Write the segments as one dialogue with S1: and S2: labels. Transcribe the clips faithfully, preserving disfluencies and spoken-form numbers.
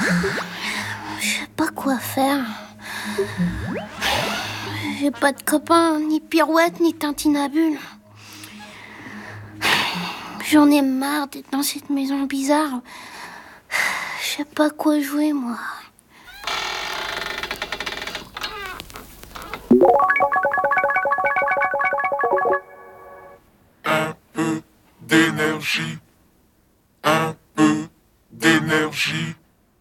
S1: Je sais pas quoi faire. J'ai pas de copain, ni Pirouette, ni Tintinabule. J'en ai marre d'être dans cette maison bizarre. Je sais pas quoi jouer, moi.
S2: Un peu d'énergie. Un peu d'énergie.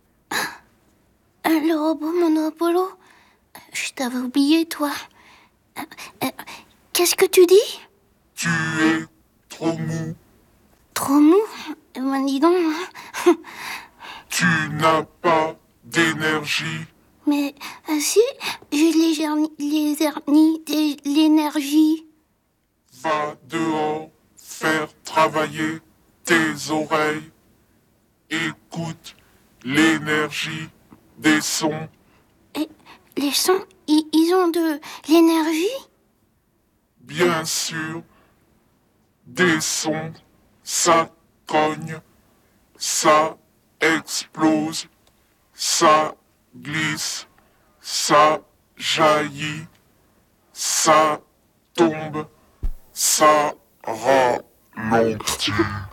S1: Le robot Monopolo? Je t'avais oublié, toi. Euh, euh, Qu'est-ce que tu dis?
S2: Tu es trop mou.
S1: Trop mou? Eh ben, dis donc.
S2: Tu n'as pas d'énergie.
S1: Mais euh, si, j'ai les gerni- les hernies, des- l'énergie.
S2: Va dehors faire travailler tes oreilles. Écoute l'énergie des sons.
S1: Et les sons, i- ils ont de l'énergie?
S2: Bien sûr, des sons, ça cogne, ça explose, ça glisse, ça jaillit, ça tombe, ça ralentit.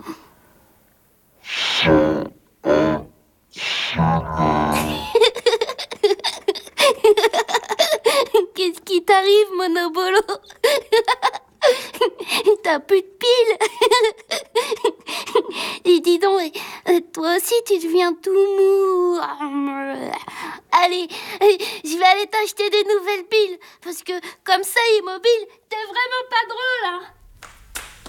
S1: Qu'est-ce qui t'arrive, Monobolo? T'as plus de piles. Et dis donc, euh, toi aussi tu deviens tout mou. Allez, euh, je vais aller t'acheter des nouvelles piles. Parce que comme ça, immobile, t'es vraiment pas drôle, hein.